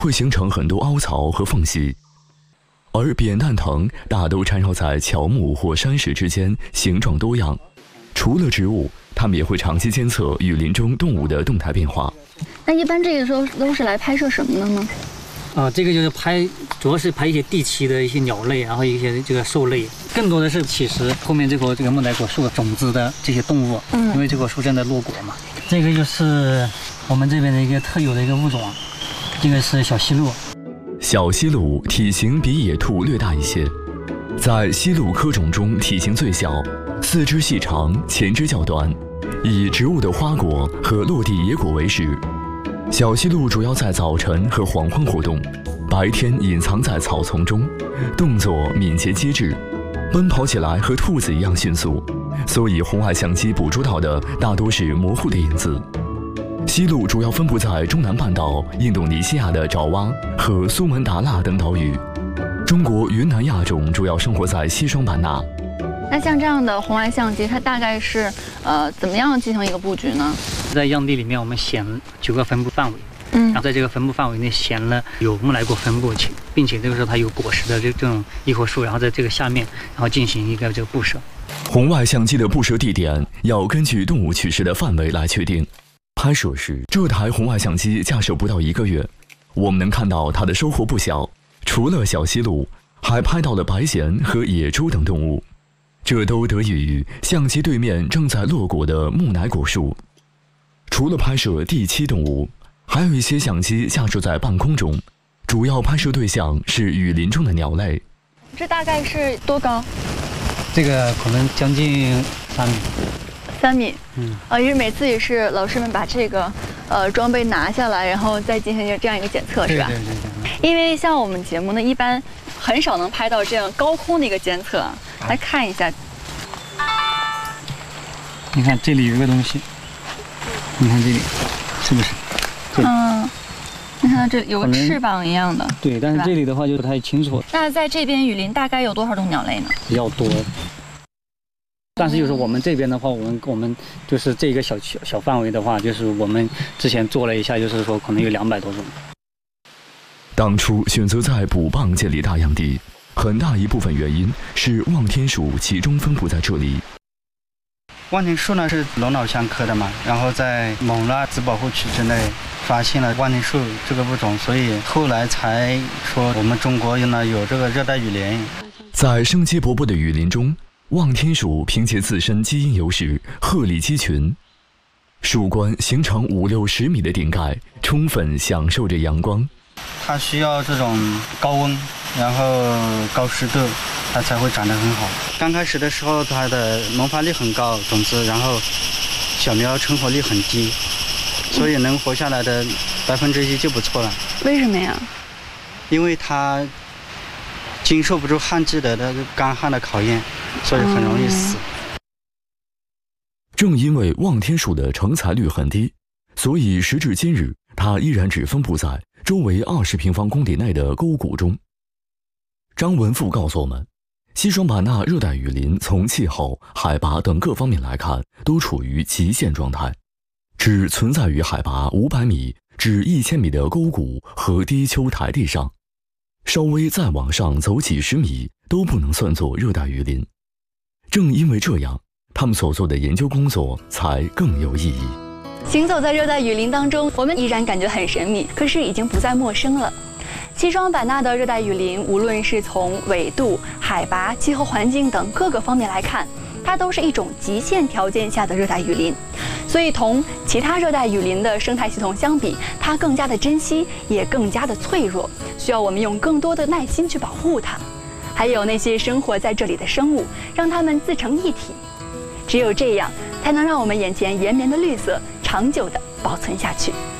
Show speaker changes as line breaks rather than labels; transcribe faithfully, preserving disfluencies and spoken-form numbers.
会形成很多凹槽和缝隙，而扁担藤大都缠绕在乔木或山石之间，形状多样。除了植物，它们也会长期监测雨林中动物的动态变化。
那一般这个时候都是来拍摄什么的呢？
啊、呃，这个就是拍，主要是拍一些地栖的一些鸟类，然后一些这个兽类，更多的是其实后面这棵这个木乃果树种子的这些动物，嗯，因为这棵树正在落果嘛。这个就是我们这边的一个特有的一个物种，这个是小溪鹿。
小溪鹿体型比野兔略大一些，在溪鹿科种中体型最小，四肢细长，前肢较短，以植物的花果和落地野果为食。小溪鹿主要在早晨和黄昏活动，白天隐藏在草丛中，动作敏捷机智，奔跑起来和兔子一样迅速，所以红外相机捕捉到的大多是模糊的影子。溪鹿主要分布在中南半岛、印度尼西亚的爪哇和苏门答腊等岛屿。中国云南亚种主要生活在西双版纳。
那像这样的红外相机，它大概是呃怎么样进行一个布局呢？
在样地里面，我们选九个分布范围，嗯，然后在这个分布范围内选了有木乃果分布，并且这个时候它有果实的这这种一棵树，然后在这个下面，然后进行一个这个布设。
红外相机的布设地点要根据动物取食的范围来确定。拍摄时，这台红外相机架设不到一个月，我们能看到它的收获不小。除了小溪鹿，还拍到了白鹇和野猪等动物，这都得益于相机对面正在落果的木乃果树。除了拍摄地栖动物，还有一些相机架设在半空中，主要拍摄对象是雨林中的鸟类。
这大概是多高？
这个可能将近三米。
三米，嗯，啊，也是每次也是老师们把这个呃装备拿下来，然后再进行一个这样一个检测，是吧？
对对对对。
因为像我们节目呢，一般很少能拍到这样高空的一个监测。来看一下，
你看这里有一个东西，你看这里是不是？
嗯，你看这有个翅膀一样的。
对，但是这里的话就不太清楚。
那在这边雨林大概有多少种鸟类呢？
比较多。但是就是我们这边的话，我们我们就是这个小小小范围的话，就是我们之前做了一下，就是说可能有两百多种。
当初选择在卜蚌建立大样地，很大一部分原因是望天鼠集中分布在这里。
望天树呢是龙脑香科的嘛，然后在勐腊自保护区之内发现了望天树这个物种，所以后来才说我们中国呢有这个热带雨林。
在生机勃勃的雨林中，望天鼠凭借自身基因优势鹤立鸡群，树冠形成五六十米的顶盖，充分享受着阳光。
它需要这种高温，然后高湿度，它才会长得很好。刚开始的时候，它的萌发力很高，种子，然后小苗成活率很低，所以能活下来的百分之一就不错了。
为什么呀？
因为它经受不住旱季的那个干旱的考验，所以很容易死。
正因为望天鼠的成材率很低，所以时至今日，它依然只分布在周围二十平方公里内的沟谷中。张文富告诉我们，西双版纳热带雨林从气候、海拔等各方面来看，都处于极限状态，只存在于海拔五百米至一千米的沟谷和低丘台地上，稍微再往上走几十米都不能算作热带雨林。正因为这样，他们所做的研究工作才更有意义。
行走在热带雨林当中，我们依然感觉很神秘，可是已经不再陌生了。西双版纳的热带雨林，无论是从纬度、海拔、气候环境等各个方面来看，它都是一种极限条件下的热带雨林。所以同其他热带雨林的生态系统相比，它更加的珍惜，也更加的脆弱，需要我们用更多的耐心去保护它。还有那些生活在这里的生物，让它们自成一体。只有这样，才能让我们眼前延绵的绿色长久地保存下去。